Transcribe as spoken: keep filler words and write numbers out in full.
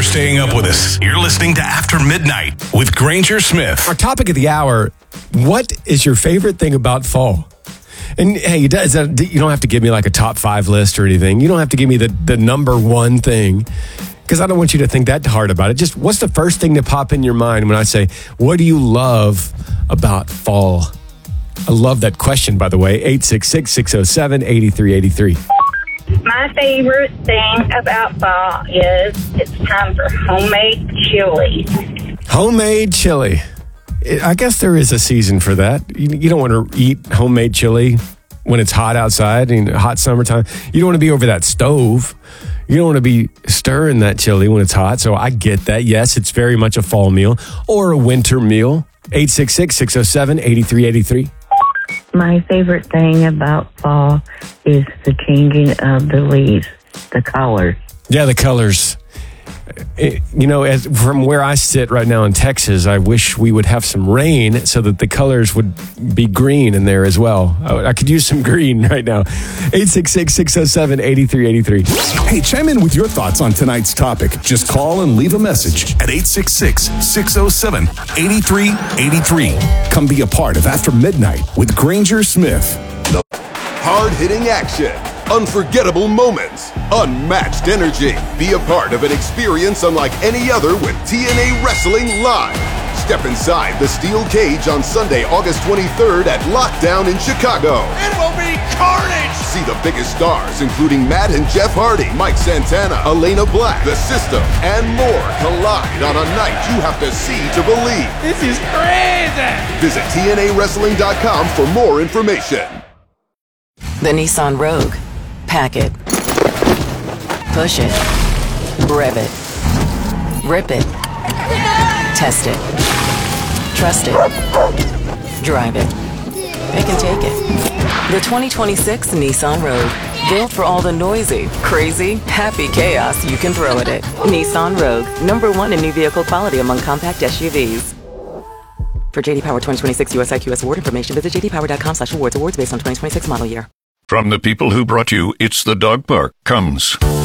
for staying up with us. You're listening to After Midnight with Granger Smith. Our topic of the hour, what is your favorite thing about fall? And hey, you don't have to give me like a top five list or anything. You don't have to give me the, the number one thing, because I don't want you to think that hard about it. Just what's the first thing to pop in your mind when I say, what do you love about fall? I love that question, by the way. eight six six, six oh seven, eight three eight three. My favorite thing about fall is it's time for homemade chili. Homemade chili. I guess there is a season for that. You, you don't want to eat homemade chili when it's hot outside, in hot summertime. You don't want to be over that stove. You don't want to be stirring that chili when it's hot. So I get that. Yes, it's very much a fall meal or a winter meal. eight six six, six oh seven, eight three eight three. My favorite thing about fall is the changing of the leaves, the colors. Yeah, the colors. It, you know, as, from where I sit right now in Texas, I wish we would have some rain so that the colors would be green in there as well. I, I could use some green right now. eight six six, six oh seven, eight three eight three. Hey, chime in with your thoughts on tonight's topic. Just call and leave a message at eight six six, six oh seven, eight three eight three. Come be a part of After Midnight with Granger Smith. Hard-hitting action, unforgettable moments, unmatched energy. Be a part of an experience unlike any other with T N A Wrestling Live. Step inside the steel cage on Sunday, August twenty-third at Lockdown in Chicago. It will be carnage! See the biggest stars, including Matt and Jeff Hardy, Mike Santana, Elena Black, The System, and more collide on a night you have to see to believe. This is crazy! Visit T N A wrestling dot com for more information. The Nissan Rogue. Pack it. Push it. Rev it. Rip it. Test it. Trust it. Drive it. Pick and take it. The twenty twenty-six Nissan Rogue. Built for all the noisy, crazy, happy chaos you can throw at it. Nissan Rogue. Number one in new vehicle quality among compact S U Vs. For J D Power twenty twenty-six U S I Q S award information, visit j d power dot com slash awards. Awards based on twenty twenty-six model year. From the people who brought you It's the Dog Park comes